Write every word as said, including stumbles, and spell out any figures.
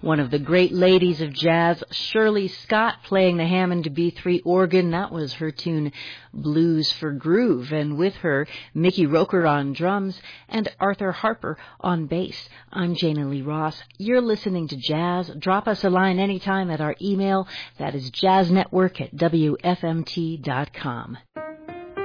one of the great ladies of jazz, Shirley Scott, playing the Hammond B three organ. That was her tune, Blues for Groove. And with her, Mickey Roker on drums and Arthur Harper on bass. I'm Jana Lee Ross. You're listening to Jazz. Drop us a line anytime at our email. That is jazznetwork at W F M T dot com.